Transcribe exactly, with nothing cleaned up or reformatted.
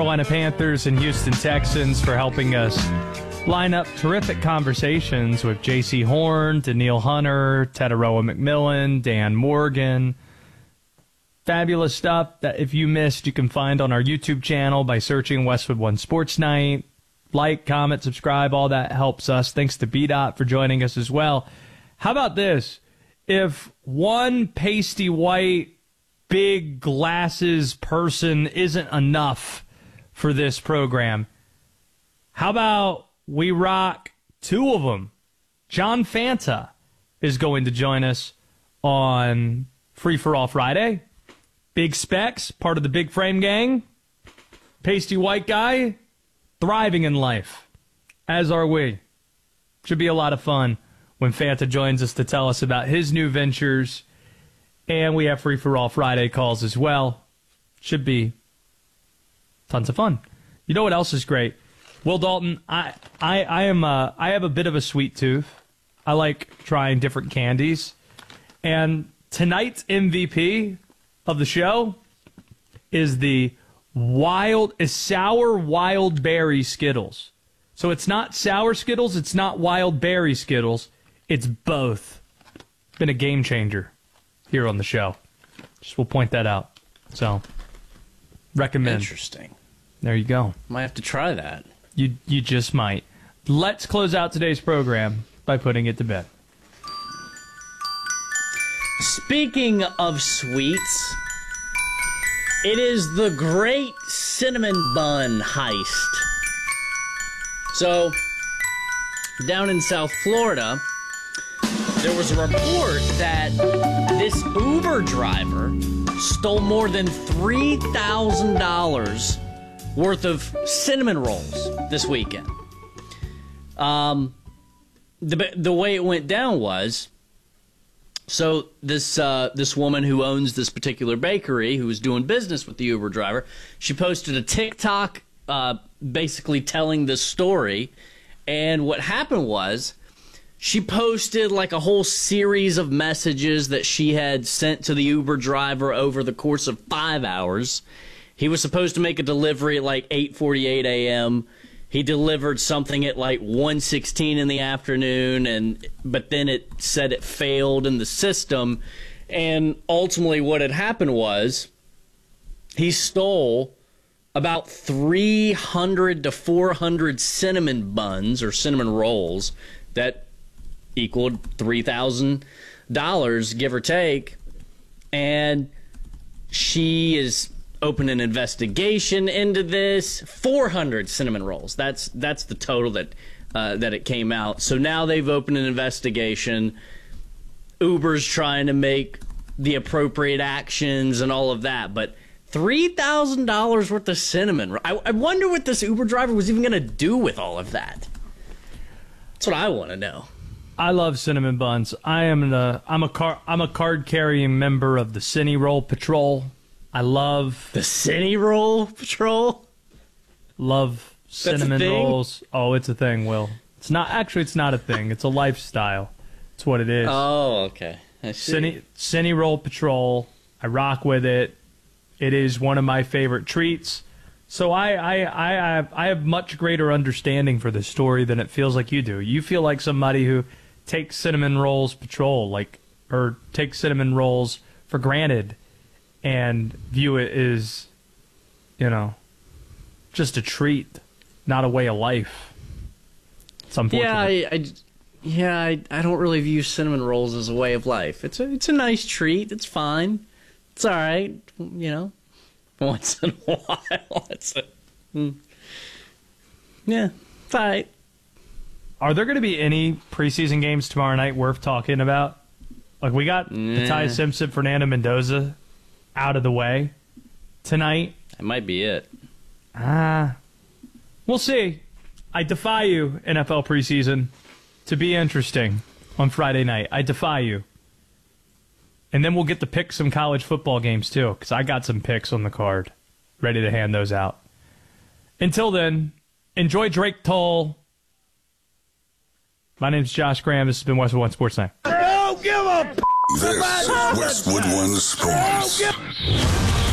Carolina Panthers and Houston Texans for helping us line up terrific conversations with J C Horn, Daniil Hunter, Tataroa McMillan, Dan Morgan. Fabulous stuff that if you missed, you can find on our YouTube channel by searching Westwood One Sports Night. Like, comment, subscribe, all that helps us. Thanks to B DOT for joining us as well. How about this? If one pasty white, big glasses person isn't enough for this program, how about we rock two of them? John Fanta is going to join us on Free For All Friday. Big Specs, part of the Big Frame Gang. Pasty white guy, thriving in life, as are we. Should be a lot of fun when Fanta joins us to tell us about his new ventures. And we have Free For All Friday calls as well. Should be tons of fun. You know what else is great? Will Dalton, I I, I am uh, I have a bit of a sweet tooth. I like trying different candies. And tonight's M V P of the show is the wild, is sour wild berry Skittles. So it's not sour Skittles, it's not wild berry Skittles. It's both. Been a game changer here on the show. Just we'll point that out. So, recommend. Interesting. There you go. Might have to try that. You you just might. Let's close out today's program by putting it to bed. Speaking of sweets, it is the great cinnamon bun heist. So, down in South Florida, there was a report that this Uber driver stole more than three thousand dollars worth of cinnamon rolls this weekend. Um, the the way it went down was, so this uh, this woman who owns this particular bakery, who was doing business with the Uber driver, she posted a TikTok uh, basically telling this story. And what happened was, she posted like a whole series of messages that she had sent to the Uber driver over the course of five hours. He was supposed to make a delivery at like eight forty-eight a.m. He delivered something at like one sixteen in the afternoon, and but then it said it failed in the system. And ultimately what had happened was he stole about three hundred to four hundred cinnamon buns or cinnamon rolls that equaled three thousand dollars, give or take. And she is opened an investigation into this. four hundred cinnamon rolls. That's that's the total that uh, that it came out. So now they've opened an investigation. Uber's trying to make the appropriate actions and all of that, but three thousand dollars worth of cinnamon. I, I wonder what this Uber driver was even going to do with all of that. That's what I want to know. I love cinnamon buns. I am the I'm a car I'm a card carrying member of the Cinny Roll Patrol. I love the Cinny Roll Patrol. Love cinnamon rolls. Oh, it's a thing, Will. It's not actually. It's not a thing. It's a lifestyle. It's what it is. Oh, okay. I see. Cinny, Cinny Roll Patrol. I rock with it. It is one of my favorite treats. So I, I, I, have, I have much greater understanding for this story than it feels like you do. You feel like somebody who takes cinnamon rolls patrol, like, or takes cinnamon rolls for granted, and view it as, you know, just a treat, not a way of life. It's unfortunate. Yeah, I, I yeah, I, I don't really view cinnamon rolls as a way of life. It's a, it's a nice treat. It's fine. It's all right, you know, once in a while. It's a, mm. Yeah, it's all right. Are there going to be any preseason games tomorrow night worth talking about? Like, we got nah. Ty Simpson, Fernando Mendoza out of the way tonight. That might be it. Ah, uh, we'll see. I defy you, N F L preseason, to be interesting on Friday night. I defy you. And then we'll get to pick some college football games, too, because I got some picks on the card. Ready to hand those out. Until then, enjoy Drake Toll. My name's Josh Graham. This has been Westwood One Sports Night. Don't give a f*** This is Westwood One Sports.